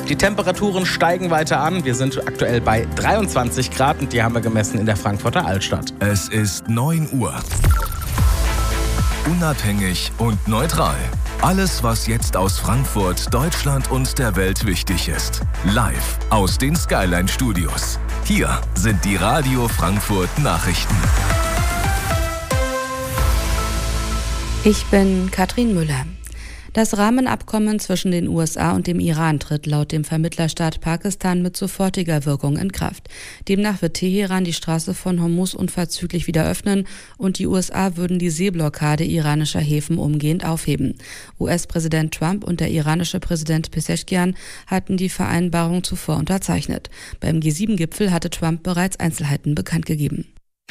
Die Temperaturen steigen weiter an. Wir sind aktuell bei 23 Grad und die haben wir gemessen in der Frankfurter Altstadt. Es ist 9 Uhr. Unabhängig und neutral. Alles, was jetzt aus Frankfurt, Deutschland und der Welt wichtig ist. Live aus den Skyline Studios. Hier sind die Radio Frankfurt Nachrichten. Ich bin Katrin Müller. Das Rahmenabkommen zwischen den USA und dem Iran tritt laut dem Vermittlerstaat Pakistan mit sofortiger Wirkung in Kraft. Demnach wird Teheran die Straße von Hormuz unverzüglich wieder öffnen und die USA würden die Seeblockade iranischer Häfen umgehend aufheben. US-Präsident Trump und der iranische Präsident Pezeshkian hatten die Vereinbarung zuvor unterzeichnet. Beim G7-Gipfel hatte Trump bereits Einzelheiten bekannt gegeben.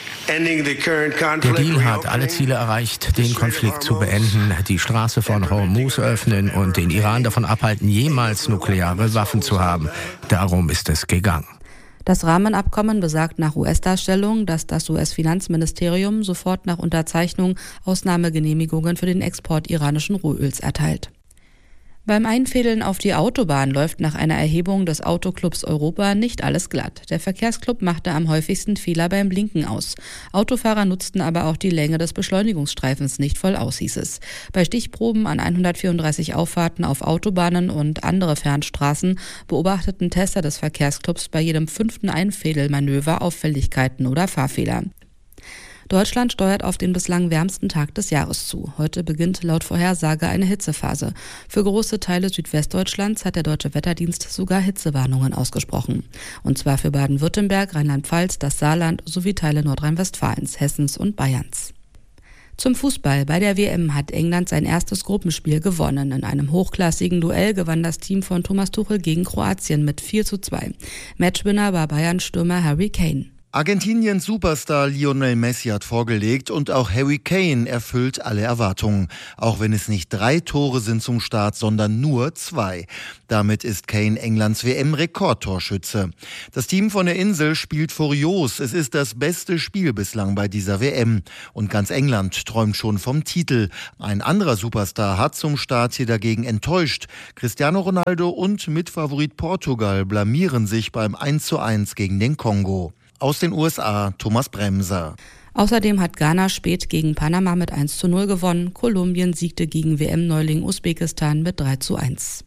Der Deal hat alle Ziele erreicht, den Konflikt zu beenden, die Straße von Hormuz öffnen und den Iran davon abhalten, jemals nukleare Waffen zu haben. Darum ist es gegangen. Das Rahmenabkommen besagt nach US-Darstellung, dass das US-Finanzministerium sofort nach Unterzeichnung Ausnahmegenehmigungen für den Export iranischen Rohöls erteilt. Beim Einfädeln auf die Autobahn läuft nach einer Erhebung des Autoclubs Europa nicht alles glatt. Der Verkehrsclub machte am häufigsten Fehler beim Blinken aus. Autofahrer nutzten aber auch die Länge des Beschleunigungsstreifens nicht voll aus, hieß es. Bei Stichproben an 134 Auffahrten auf Autobahnen und andere Fernstraßen beobachteten Tester des Verkehrsclubs bei jedem 5. Einfädelmanöver Auffälligkeiten oder Fahrfehler. Deutschland steuert auf den bislang wärmsten Tag des Jahres zu. Heute beginnt laut Vorhersage eine Hitzephase. Für große Teile Südwestdeutschlands hat der Deutsche Wetterdienst sogar Hitzewarnungen ausgesprochen. Und zwar für Baden-Württemberg, Rheinland-Pfalz, das Saarland sowie Teile Nordrhein-Westfalens, Hessens und Bayerns. Zum Fußball. Bei der WM hat England sein erstes Gruppenspiel gewonnen. In einem hochklassigen Duell gewann das Team von Thomas Tuchel gegen Kroatien mit 4:2. Matchwinner war Bayern-Stürmer Harry Kane. Argentiniens Superstar Lionel Messi hat vorgelegt und auch Harry Kane erfüllt alle Erwartungen. Auch wenn es nicht 3 Tore sind zum Start, sondern nur 2. Damit ist Kane Englands WM-Rekordtorschütze. Das Team von der Insel spielt furios. Es ist das beste Spiel bislang bei dieser WM. Und ganz England träumt schon vom Titel. Ein anderer Superstar hat zum Start hier dagegen enttäuscht. Cristiano Ronaldo und Mitfavorit Portugal blamieren sich beim 1:1 gegen den Kongo. Aus den USA, Thomas Bremser. Außerdem hat Ghana spät gegen Panama mit 1:0 gewonnen. Kolumbien siegte gegen WM-Neuling Usbekistan mit 3:1.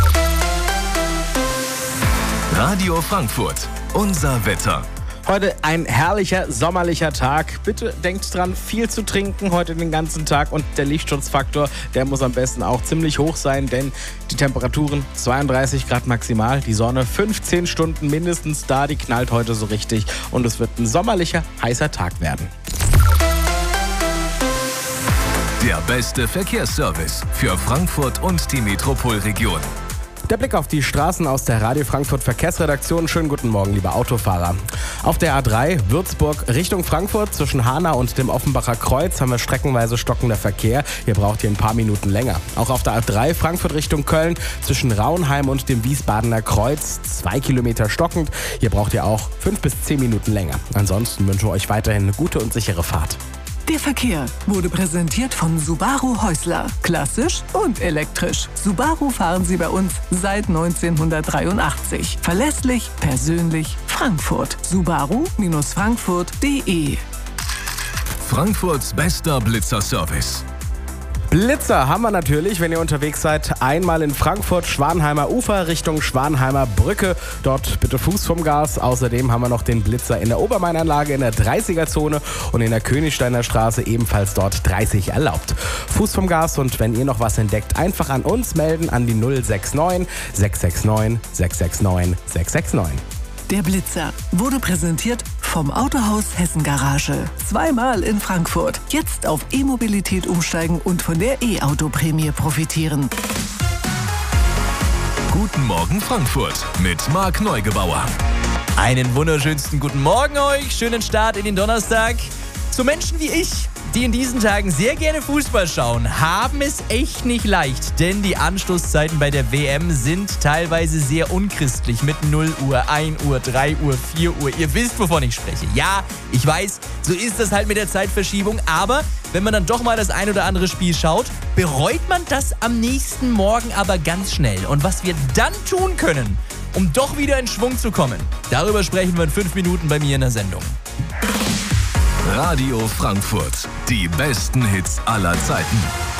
Radio Frankfurt, unser Wetter. Heute ein herrlicher, sommerlicher Tag. Bitte denkt dran, viel zu trinken heute den ganzen Tag. Und der Lichtschutzfaktor, der muss am besten auch ziemlich hoch sein, denn die Temperaturen 32 Grad maximal, die Sonne 15 Stunden mindestens da, die knallt heute so richtig. Und es wird ein sommerlicher, heißer Tag werden. Der beste Verkehrsservice für Frankfurt und die Metropolregion. Der Blick auf die Straßen aus der Radio Frankfurt Verkehrsredaktion. Schönen guten Morgen, liebe Autofahrer. Auf der A3 Würzburg Richtung Frankfurt zwischen Hanau und dem Offenbacher Kreuz haben wir streckenweise stockender Verkehr. Ihr braucht hier ein paar Minuten länger. Auch auf der A3 Frankfurt Richtung Köln zwischen Raunheim und dem Wiesbadener Kreuz 2 Kilometer stockend. Hier braucht ihr auch 5 bis 10 Minuten länger. Ansonsten wünschen wir euch weiterhin eine gute und sichere Fahrt. Der Verkehr wurde präsentiert von Subaru Häusler. Klassisch und elektrisch. Subaru fahren Sie bei uns seit 1983. Verlässlich, persönlich, Frankfurt. Subaru-frankfurt.de. Frankfurts bester Blitzer-Service. Blitzer haben wir natürlich, wenn ihr unterwegs seid. Einmal in Frankfurt, Schwanheimer Ufer Richtung Schwanheimer Brücke. Dort bitte Fuß vom Gas. Außerdem haben wir noch den Blitzer in der Obermainanlage in der 30er-Zone und in der Königsteiner Straße ebenfalls dort 30 erlaubt. Fuß vom Gas und wenn ihr noch was entdeckt, einfach an uns melden an die 069 669 669 669. Der Blitzer wurde präsentiert vom Autohaus Hessen Garage. 2-mal in Frankfurt. Jetzt auf E-Mobilität umsteigen und von der E-Auto-Prämie profitieren. Guten Morgen Frankfurt mit Marc Neugebauer. Einen wunderschönsten guten Morgen euch. Schönen Start in den Donnerstag. So Menschen wie ich, die in diesen Tagen sehr gerne Fußball schauen, haben es echt nicht leicht, denn die Anstoßzeiten bei der WM sind teilweise sehr unchristlich mit 0 Uhr, 1 Uhr, 3 Uhr, 4 Uhr. Ihr wisst, wovon ich spreche. Ja, ich weiß, so ist das halt mit der Zeitverschiebung, aber wenn man dann doch mal das ein oder andere Spiel schaut, bereut man das am nächsten Morgen aber ganz schnell. Und was wir dann tun können, um doch wieder in Schwung zu kommen, darüber sprechen wir in 5 Minuten bei mir in der Sendung. Radio Frankfurt. Die besten Hits aller Zeiten.